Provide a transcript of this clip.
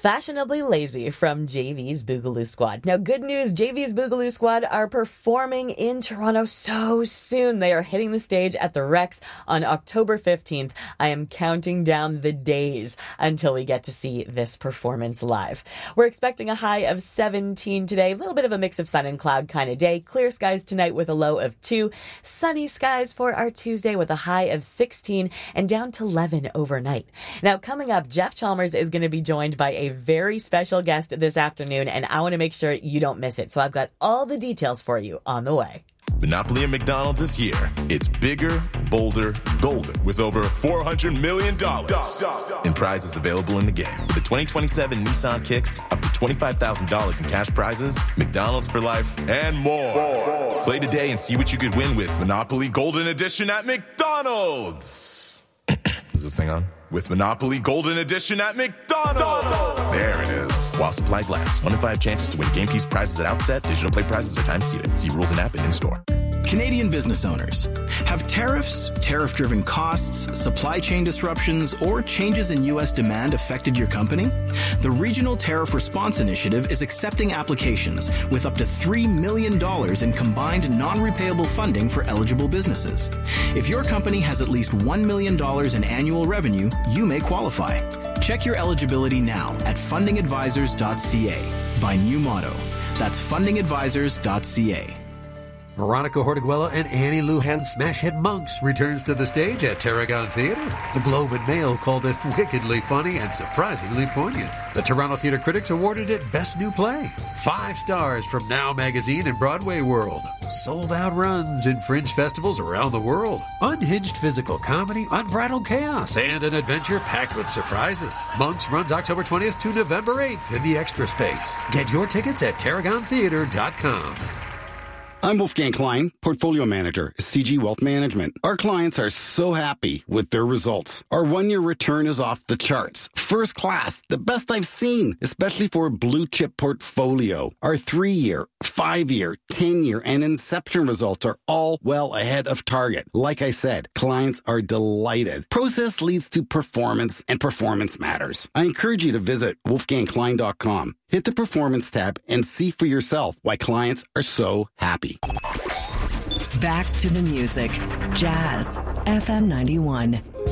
Fashionably Lazy from JV's Boogaloo Squad. Now, good news, JV's Boogaloo Squad are performing in Toronto so soon. They are hitting the stage at the Rex on October 15th. I am counting down the days until we get to see this performance live. We're expecting a high of 17 today, a little bit of a mix of sun and cloud kind of day. Clear skies tonight with a low of 2. Sunny skies for our Tuesday with a high of 16 and down to 11 overnight. Now, coming up, Jeff Chalmers is going to be joined by a very special guest this afternoon, and I want to make sure you don't miss it. So I've got all the details for you on the way. Monopoly at McDonald's is here. It's bigger, bolder, golden, with over $400 million in prizes available in the game. With the 2027 Nissan Kicks, up to $25,000 in cash prizes, McDonald's for life, and more. Play today and see what you could win with Monopoly Golden Edition at McDonald's. Is this thing on? With Monopoly Golden Edition at McDonald's. There it is. While supplies last. 1 in 5 chances to win game keys prizes at outset. Digital play prizes are time seated. See rules and app and in-store. Canadian business owners. Have tariffs, tariff-driven costs, supply chain disruptions, or changes in U.S. demand affected your company? The Regional Tariff Response Initiative is accepting applications with up to $3 million in combined non-repayable funding for eligible businesses. If your company has at least $1 million in annual revenue, you may qualify. Check your eligibility now at fundingadvisors.ca. By new motto. That's fundingadvisors.ca. Veronica Hortiguela and Annie Luhan's smash hit Monks returns to the stage at Tarragon Theatre. The Globe and Mail called it wickedly funny and surprisingly poignant. The Toronto Theatre Critics awarded it Best New Play. 5 stars from Now Magazine and Broadway World. Sold-out runs in fringe festivals around the world. Unhinged physical comedy, unbridled chaos, and an adventure packed with surprises. Monks runs October 20th to November 8th in the Extra Space. Get your tickets at TarragonTheatre.com. I'm Wolfgang Klein, Portfolio Manager, CG Wealth Management. Our clients are so happy with their results. Our 1-year return is off the charts. First class, the best I've seen, especially for a blue chip portfolio. Our 3-year, 5-year, 10-year, and Inception results are all well ahead of target. Like I said, clients are delighted. Process leads to performance, and performance matters. I encourage you to visit wolfgangklein.com. Hit the Performance tab and see for yourself why clients are so happy. Back to the music. Jazz FM 91.